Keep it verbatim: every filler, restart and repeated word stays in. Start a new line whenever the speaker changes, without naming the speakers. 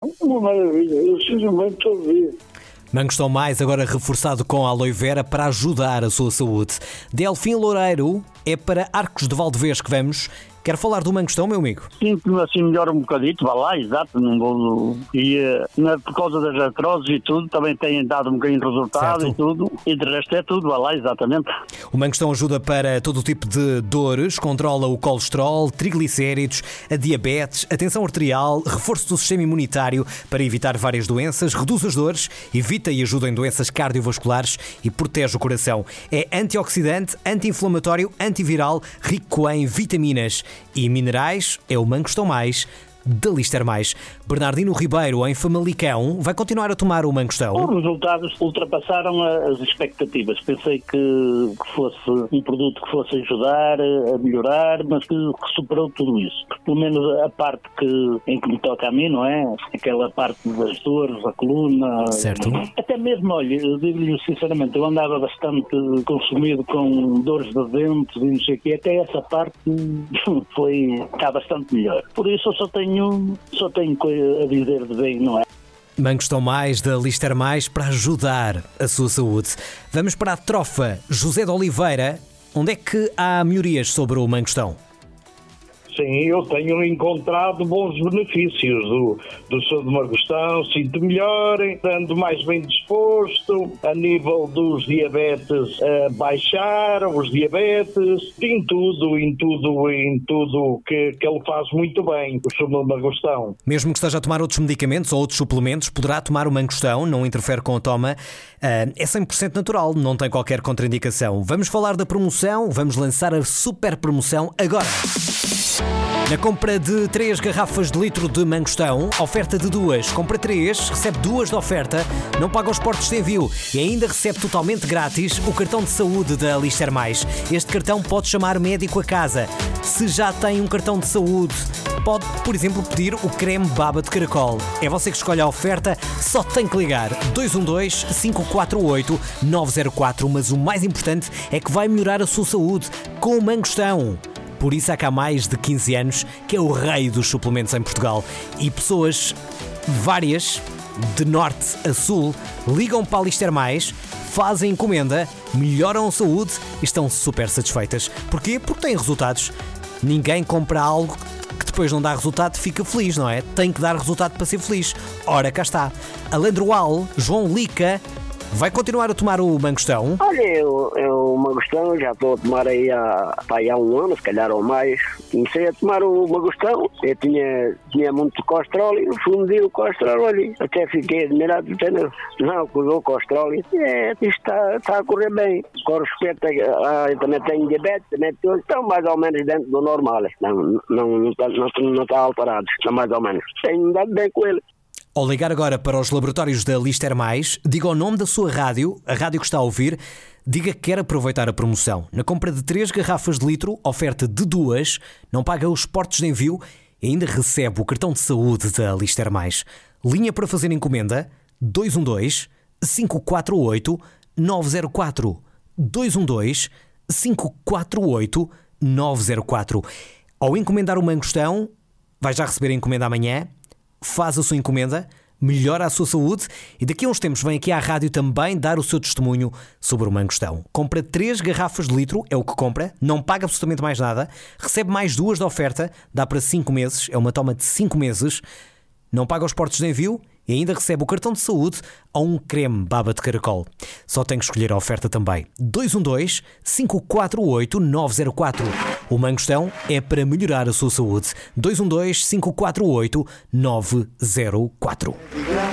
uma maravilha. Eu preciso muito todo dia.
Mangostão Mais, agora reforçado com aloe vera para ajudar a sua saúde. Delfim Loureiro, é para Arcos de Valdevez que vamos. Quer falar do mangostão, meu amigo?
Sinto-me assim melhor um bocadito, vá lá, exato, não vou... E uh, por causa das artroses e tudo, também tem dado um bocadinho de resultado, certo, e tudo, e de resto é tudo, vá lá, exatamente.
O mangostão ajuda para todo tipo de dores, controla o colesterol, triglicéridos, a diabetes, a tensão arterial, reforço do sistema imunitário para evitar várias doenças, reduz as dores, evita e ajuda em doenças cardiovasculares e protege o coração. É antioxidante, anti-inflamatório, antiviral, rico em vitaminas e minerais. É o Mangostão Mais da Lister Mais. Bernardino Ribeiro, em Famalicão, vai continuar a tomar o mangostão?
Os resultados ultrapassaram as expectativas. Pensei que fosse um produto que fosse ajudar a melhorar, mas que superou tudo isso. Pelo menos a parte que, em que me toca a mim, não é? Aquela parte das dores, da coluna.
Certo.
Até mesmo, olha, eu digo-lhe sinceramente, eu andava bastante consumido com dores de dentes e não sei o quê. Até essa parte foi, está bastante melhor. Por isso eu só tenho Só tenho coisa a dizer de bem, não é?
Mangostão Mais da Lister Mais para ajudar a sua saúde. Vamos para a trofa José de Oliveira. Onde é que há melhorias sobre o mangostão?
Sim, eu tenho encontrado bons benefícios do, do seu de mangostão, sinto melhor, ando mais bem disposto, a nível dos diabetes uh, baixaram os diabetes, em tudo, em tudo, em tudo que, que ele faz muito bem, o seu de mangostão.
Mesmo que esteja a tomar outros medicamentos ou outros suplementos, poderá tomar o mangostão, não interfere com a toma, uh, é cem por cento natural, não tem qualquer contraindicação. Vamos falar da promoção, vamos lançar a super promoção agora. Na compra de três garrafas de litro de mangostão, oferta de duas, compra três, recebe duas de oferta, não paga os portos de envio e ainda recebe totalmente grátis o cartão de saúde da Lister Mais. Este cartão pode chamar médico a casa. Se já tem um cartão de saúde, pode, por exemplo, pedir o creme baba de caracol. É você que escolhe a oferta, só tem que ligar dois um dois, cinco quatro oito, nove zero quatro, mas o mais importante é que vai melhorar a sua saúde com o mangostão. Por isso há cá mais de quinze anos que é o rei dos suplementos em Portugal. E pessoas várias, de norte a sul, ligam para a Lister Mais, fazem encomenda, melhoram a saúde e estão super satisfeitas. Porquê? Porque têm resultados. Ninguém compra algo que depois não dá resultado fica feliz, não é? Tem que dar resultado para ser feliz. Ora, cá está. Alandroal, João Lica, vai continuar a tomar o mangostão?
Olha, eu, eu o mangostão já estou a tomar aí há, há um ano, se calhar ou mais. Comecei a tomar o mangostão, eu tinha, tinha muito colesterol e no fundo dei o colesterol ali. Até fiquei admirado, entendeu? Não, cuidou o colesterol e é, isto está, está a correr bem. Com respeito a, a, eu também tenho diabetes, também tenho, estão mais ou menos dentro do normal. Não, não, não, está, não, não está alterado, está mais ou menos. Tenho dado bem com ele.
Ao ligar agora para os laboratórios da Lister Mais, diga o nome da sua rádio, a rádio que está a ouvir, diga que quer aproveitar a promoção. Na compra de três garrafas de litro, oferta de duas, não paga os portos de envio e ainda recebe o cartão de saúde da Lister Mais. Linha para fazer encomenda dois um dois, cinco quatro oito, nove zero quatro. dois um dois, cinco quatro oito, nove zero quatro. Ao encomendar o mangostão, vai já receber a encomenda amanhã. Faz a sua encomenda, melhora a sua saúde e daqui a uns tempos vem aqui à rádio também dar o seu testemunho sobre o mangostão. Compra três garrafas de litro, é o que compra, não paga absolutamente mais nada, recebe mais duas de oferta, dá para cinco meses, é uma toma de cinco meses, não paga os portos de envio e ainda recebe o cartão de saúde ou um creme baba de caracol. Só tem que escolher a oferta também. dois um dois, cinco quatro oito, nove zero quatro. O mangostão é para melhorar a sua saúde. dois um dois, cinco quatro oito, nove zero quatro.